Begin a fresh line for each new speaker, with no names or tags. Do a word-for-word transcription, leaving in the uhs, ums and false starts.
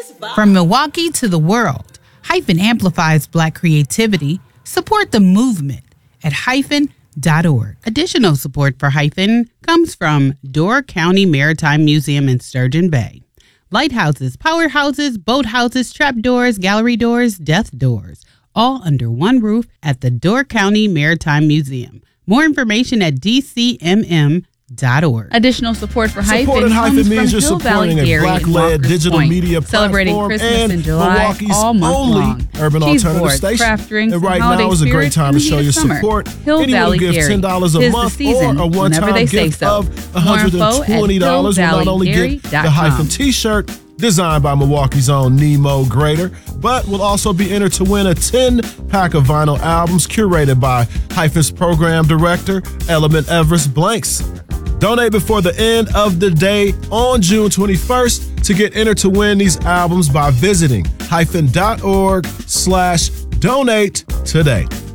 From Milwaukee to the world, Hyphen amplifies Black creativity. Support the movement at hyphen dot org. Additional support for Hyphen comes from Door County Maritime Museum in Sturgeon Bay. Lighthouses, powerhouses, boathouses, trapdoors, gallery doors, death doors, all under one roof at the Door County Maritime Museum. More information at d c m m dot org. Additional support for Hyphen
Supporting
comes
Hyphen
from
means you're
Hill Valley
supporting a
Dairy
Black-led
and Walker's
digital
Point,
media
celebrating
platform
Christmas
and
in July
Milwaukee's
all month
only
long.
urban
Cheese
alternative
boards,
station.
craft drinks,
And right
and holiday
now is a great
spirits
time
in
to
the
show
heat
your
of summer.
support.
Hill
Anyone
Valley
gives
Dairy.
ten dollars a
Tis the
month
season,
or a
whenever
one-time
they say
gift
so.
of one hundred twenty dollars
More
will
info
not
at
only
hill
get
valley dairy dot
the
com.
Hyphen t-shirt designed by Milwaukee's own Nemo Grader, but will also be entered to win a ten-pack of vinyl albums curated by Hyphen's program director, Element Everest Blanks. Donate before the end of the day on June twenty-first to get entered to win these albums by visiting hyphen dot org slash donate today.